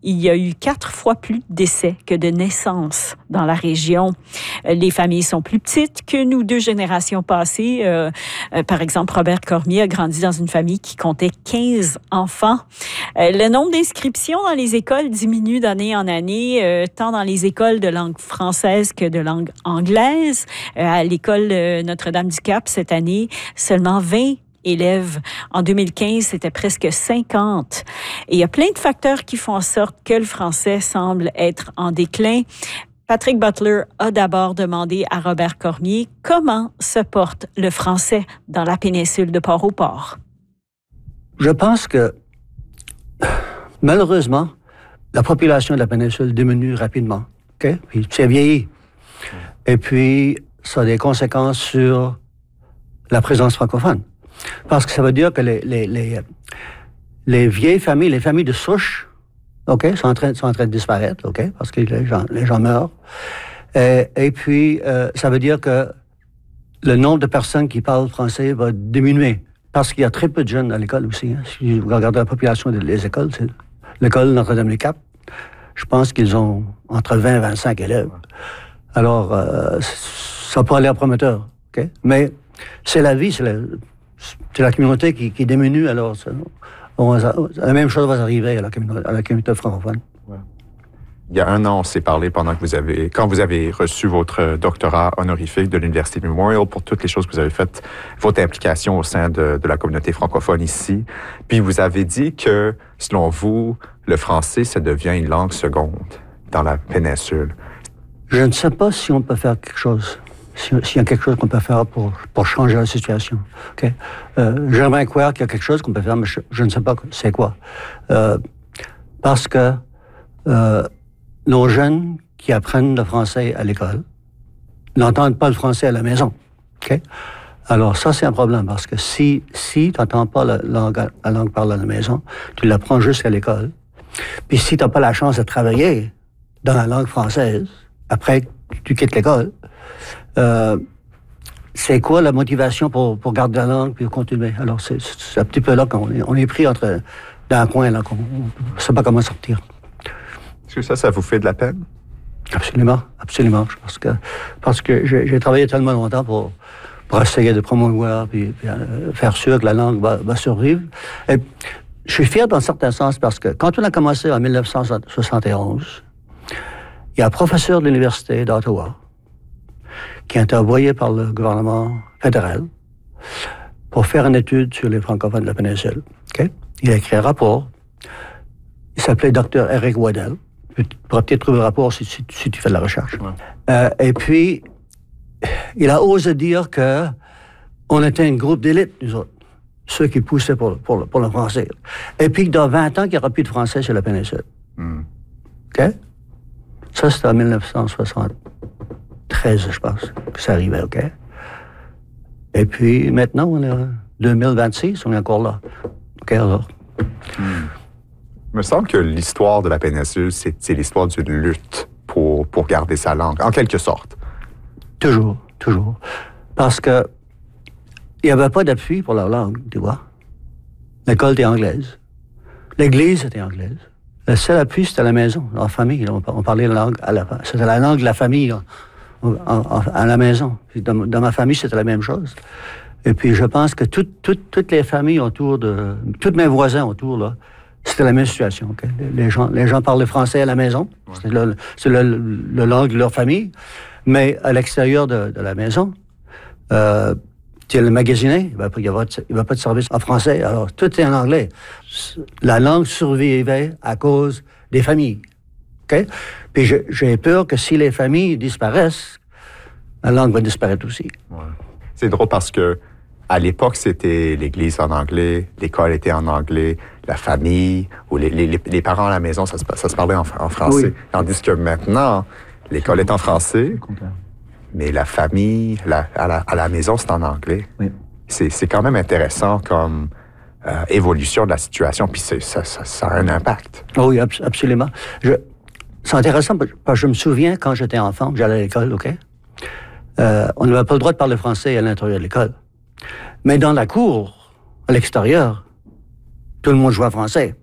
il y a eu 4 fois plus de décès que de naissances dans la région. Les familles sont plus petites que nous 2 générations passées. Par exemple, Robert Cormier a grandi dans une famille qui comptait 15 enfants. Le nombre d'inscriptions dans les écoles diminue d'année en année, tant dans les écoles de langue française que de langue anglaise. À l'école Notre-Dame-du-Cap, cette année, seulement 20 élèves. En 2015, c'était presque 50. Et il y a plein de facteurs qui font en sorte que le français semble être en déclin. Patrick Butler a d'abord demandé à Robert Cormier comment se porte le français dans la péninsule de Port-au-Port. Je pense que, malheureusement, la population de la péninsule diminue rapidement. Okay? Puis c'est vieilli. Et puis, ça a des conséquences sur la présence francophone. Parce que ça veut dire que les vieilles familles, les familles de souche, OK, sont en train de disparaître, OK, parce que les gens meurent. Et puis, ça veut dire que le nombre de personnes qui parlent français va diminuer. Parce qu'il y a très peu de jeunes à l'école aussi. Hein. Si vous regardez la population des écoles, c'est l'école Notre-Dame-du-Cap, je pense qu'ils ont entre 20 et 25 élèves. Alors, ça n'a pas l'air prometteur, OK? Mais c'est la vie, c'est la communauté qui diminue, alors la même chose va arriver à la communauté francophone. Ouais. Il y a 1 an, on s'est parlé quand vous avez reçu votre doctorat honorifique de l'Université Memorial pour toutes les choses que vous avez faites, votre implication au sein de la communauté francophone ici. Puis vous avez dit que, selon vous, le français, ça devient une langue seconde dans la péninsule. Je ne sais pas si on peut faire quelque chose. S'il y a quelque chose qu'on peut faire pour changer la situation. Okay? J'aimerais croire qu'il y a quelque chose qu'on peut faire, mais je ne sais pas c'est quoi. Parce que nos jeunes qui apprennent le français à l'école n'entendent pas le français à la maison. Okay? Alors ça, c'est un problème, parce que si tu n'entends pas la langue parlée à la maison, tu l'apprends jusqu'à l'école. Puis si tu n'as pas la chance de travailler dans la langue française, après que tu quittes l'école, c'est quoi la motivation pour garder la langue puis continuer? Alors, c'est un petit peu là qu'on est pris dans un coin, là, qu'on ne sait pas comment sortir. Est-ce que ça vous fait de la peine? Absolument. Parce que j'ai travaillé tellement longtemps pour essayer de promouvoir puis faire sûr que la langue va survivre. Et je suis fier dans un certain sens parce que quand on a commencé en 1971, il y a un professeur de l'Université d'Ottawa qui a été envoyé par le gouvernement fédéral pour faire une étude sur les francophones de la péninsule. Okay? Il a écrit un rapport. Il s'appelait Dr. Eric Waddell. Tu pourras peut-être trouver le rapport si tu fais de la recherche. Ouais. Et puis, il a osé dire qu'on était un groupe d'élite, nous autres, ceux qui poussaient pour le français. Et puis, dans 20 ans, qu'il n'y aura plus de français sur la péninsule. OK? Ça, c'était en 1973, je pense, que ça arrivait, OK? Et puis, maintenant, on est en 2026, on est encore là. OK, alors? Il me semble que l'histoire de la péninsule, c'est l'histoire d'une lutte pour garder sa langue, en quelque sorte. Toujours. Parce que il n'y avait pas d'appui pour leur langue, tu vois. L'école était anglaise. L'Église était anglaise. Le seul appui, c'était à la maison, en famille. On parlait la langue c'était la langue de la famille, à la maison. Puis dans ma famille, c'était la même chose. Et puis, je pense que toutes les familles autour tous mes voisins autour, là, c'était la même situation. Okay? Les gens parlaient français à la maison. Ouais. C'est le langue de leur famille. Mais à l'extérieur de la maison, tu es le magasiné, il n'y va pas de service en français. Alors, tout est en anglais. La langue survivait à cause des familles. Okay? Puis j'ai peur que si les familles disparaissent, la langue va disparaître aussi. Ouais. C'est drôle parce que à l'époque, c'était l'église en anglais, l'école était en anglais, la famille ou les parents à la maison, ça se parlait en français. Oui. Tandis que maintenant, l'école est en français, mais la famille à la maison, c'est en anglais. Oui. C'est quand même intéressant comme évolution de la situation, puis ça a un impact. Oui, absolument. C'est intéressant parce que je me souviens quand j'étais enfant, j'allais à l'école, OK? On n'avait pas le droit de parler français à l'intérieur de l'école. Mais dans la cour, à l'extérieur, tout le monde jouait français.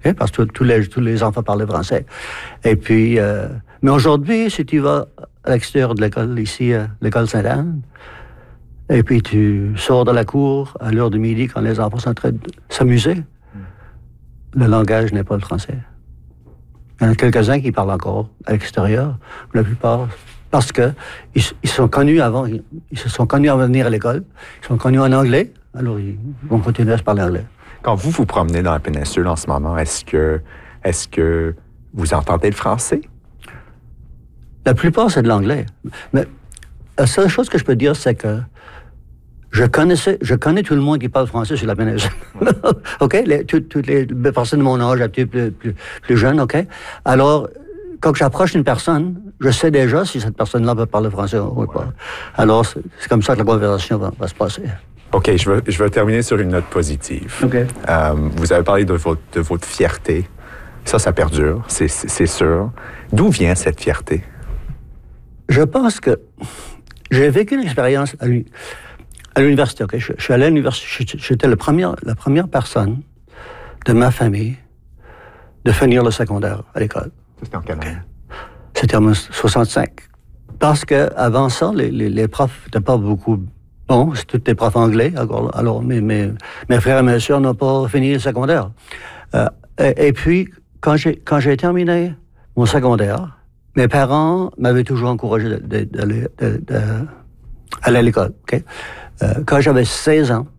Okay? Parce que tous les enfants parlaient français. Et puis, mais aujourd'hui, si tu vas à l'extérieur de l'école, ici, l'école Sainte-Anne, et puis tu sors de la cour à l'heure de midi quand les enfants sont en train de s'amuser, le langage n'est pas le français. Il y en a quelques-uns qui parlent encore à l'extérieur, la plupart, parce que ils sont connus avant, ils se sont connus avant de venir à l'école, ils sont connus en anglais, alors ils vont continuer à se parler anglais. Quand vous vous promenez dans la péninsule en ce moment, est-ce que vous entendez le français? La plupart, c'est de l'anglais. Mais la seule chose que je peux dire, c'est que je connais tout le monde qui parle français sur la péninsule. OK? Toutes les personnes de mon âge, un petit peu plus jeunes, OK? Alors, quand j'approche une personne, je sais déjà si cette personne-là peut parler français ou pas. Alors, c'est comme ça que la conversation va se passer. OK, je vais terminer sur une note positive. OK. Vous avez parlé de votre fierté. Ça perdure, c'est sûr. D'où vient cette fierté? Je pense que j'ai vécu une expérience à l'université. Okay? Je suis allé à l'université. J'étais la première personne de ma famille de finir le secondaire à l'école. C'était en quelle année? C'était en 1965. Parce qu'avant ça, les profs n'étaient pas beaucoup bons. C'était tous des profs anglais. Alors mes frères et mes soeurs n'ont pas fini le secondaire. Et puis, quand j'ai terminé mon secondaire, mes parents m'avaient toujours encouragé d'aller à l'école. Okay? Quand j'avais 16 ans,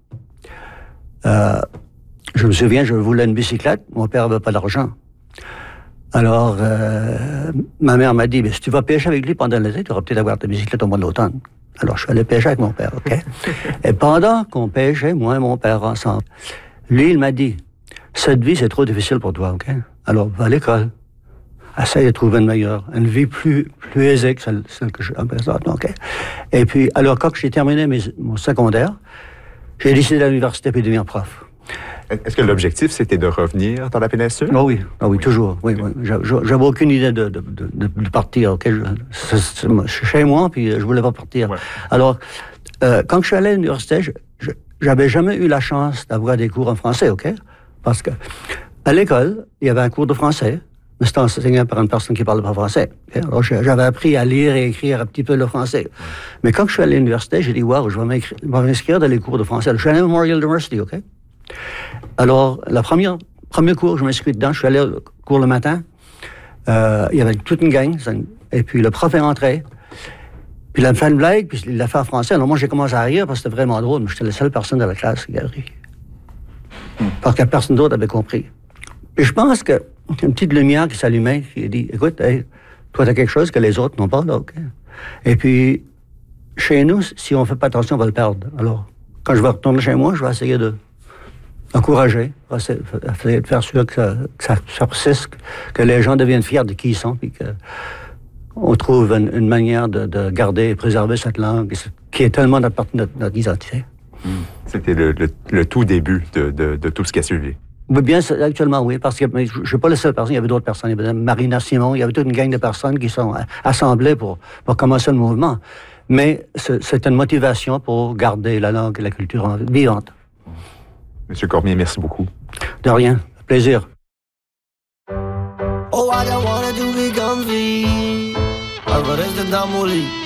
je me souviens, je voulais une bicyclette. Mon père n'avait pas d'argent. Alors, ma mère m'a dit, si tu vas pêcher avec lui pendant l'été, tu auras peut-être avoir ta bicyclette au mois de l'automne. Alors, je suis allé pêcher avec mon père, OK? Et pendant qu'on pêchait, moi et mon père ensemble, lui, il m'a dit, cette vie, c'est trop difficile pour toi, OK? Alors, va à l'école. Essaye de trouver une vie plus aisée que celle que j'ai présente, OK? Et puis, alors, quand j'ai terminé mon secondaire, j'ai décidé d'aller à l'université puis de devenir prof. Est-ce que l'objectif, c'était de revenir dans la péninsule? Oh oui, toujours. Oui. J'avais aucune idée de partir. OK? Je suis chez moi, puis je voulais pas partir. Ouais. Alors, quand je suis allé à l'université, j'avais jamais eu la chance d'avoir des cours en français, OK? Parce que à l'école, il y avait un cours de français, mais c'était enseigné par une personne qui ne parlait pas français. Okay? Alors, j'avais appris à lire et écrire un petit peu le français. Mais quand je suis allé à l'université, j'ai dit, wow, je vais m'inscrire dans les cours de français. Je suis allé à Memorial University, OK? Alors, premier cours, je m'inscris dedans, je suis allé au cours le matin. Il y avait toute une gang, et puis le prof est entré. Puis il a fait une blague, puis il l'a fait en français. Alors moi, j'ai commencé à rire parce que c'était vraiment drôle, mais j'étais la seule personne de la classe qui a ri. Parce que personne d'autre avait compris. Puis je pense qu'il y a une petite lumière qui s'allumait, qui a dit, écoute, hey, toi, t'as quelque chose que les autres n'ont pas, là, OK? Et puis, chez nous, si on ne fait pas attention, on va le perdre. Alors, quand je vais retourner chez moi, je vais essayer d'encourager, essayer de faire sûr que ça persiste, que les gens deviennent fiers de qui ils sont, puis qu'on trouve une manière de garder et préserver cette langue qui est tellement notre identité. C'était le tout début de tout ce qui a suivi. Oui, bien, actuellement, oui, parce que je ne suis pas la seule personne, il y avait d'autres personnes. Il y avait Marina Simon, il y avait toute une gang de personnes qui sont assemblées pour commencer le mouvement. Mais c'est une motivation pour garder la langue et la culture vivante. Monsieur Cormier, merci beaucoup. De rien, plaisir. Oh, I don't wanna do be comfy. Alvarez de Damoli.